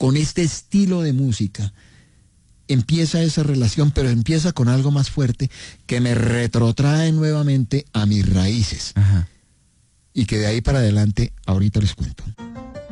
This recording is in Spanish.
con este estilo de música, empieza esa relación, pero empieza con algo más fuerte que me retrotrae nuevamente a mis raíces. Ajá. Y que de ahí para adelante, ahorita les cuento.